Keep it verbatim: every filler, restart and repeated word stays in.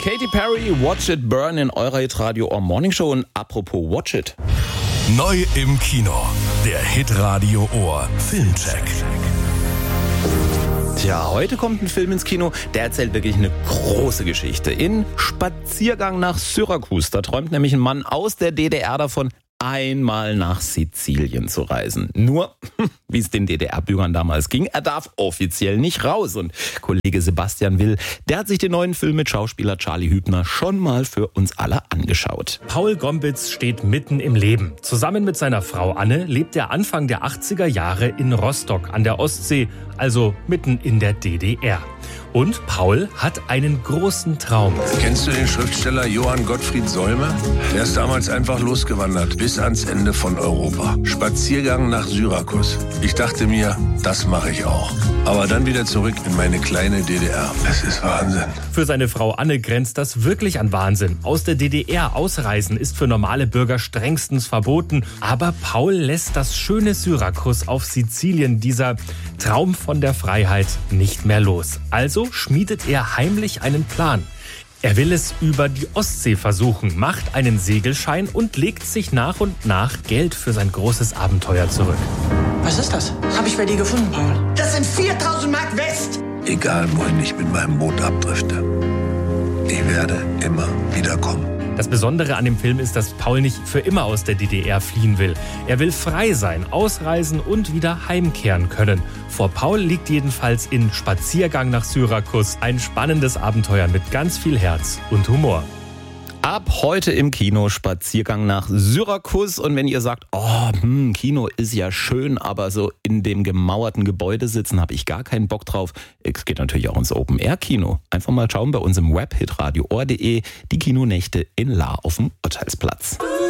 Katy Perry, Watch It Burn in eurer Hitradio Ohr Morning Show. Und apropos Watch It. Neu im Kino. Der Hitradio Ohr Filmcheck. Tja, heute kommt ein Film ins Kino, der erzählt wirklich eine große Geschichte. In Spaziergang nach Syrakus, da träumt nämlich ein Mann aus der D D R davon, einmal nach Sizilien zu reisen. Nur, wie es den D D R-Bürgern damals ging, er darf offiziell nicht raus. Und Kollege Sebastian Will, der hat sich den neuen Film mit Schauspieler Charlie Hübner schon mal für uns alle angeschaut. Paul Gombitz steht mitten im Leben. Zusammen mit seiner Frau Anne lebt er Anfang der achtziger Jahre in Rostock an der Ostsee, also mitten in der D D R. Und Paul hat einen großen Traum. Kennst du den Schriftsteller Johann Gottfried Solme? Der ist damals einfach losgewandert, bis ans Ende von Europa. Spaziergang nach Syrakus. Ich dachte mir, das mache ich auch. Aber dann wieder zurück in meine kleine D D R. Es ist Wahnsinn. Für seine Frau Anne grenzt das wirklich an Wahnsinn. Aus der D D R ausreisen ist für normale Bürger strengstens verboten. Aber Paul lässt das schöne Syrakus auf Sizilien, dieser Traum von der Freiheit, nicht mehr los. Also schmiedet er heimlich einen Plan. Er will es über die Ostsee versuchen, macht einen Segelschein und legt sich nach und nach Geld für sein großes Abenteuer zurück. Was ist das? Habe ich bei dir gefunden, Paul. Das sind viertausend Mark West. Egal, wohin ich mit meinem Boot abdrifte, ich werde immer wieder kommen. Das Besondere an dem Film ist, dass Paul nicht für immer aus der D D R fliehen will. Er will frei sein, ausreisen und wieder heimkehren können. Vor Paul liegt jedenfalls in Spaziergang nach Syrakus ein spannendes Abenteuer mit ganz viel Herz und Humor. Ab heute im Kino Spaziergang nach Syrakus. Und wenn ihr sagt, oh, hm, Kino ist ja schön, aber so in dem gemauerten Gebäude sitzen, habe ich gar keinen Bock drauf. Es geht natürlich auch ins Open-Air-Kino. Einfach mal schauen bei uns im Web hitradio ohr punkt de, die Kinonächte in Lahr auf dem Urteilsplatz.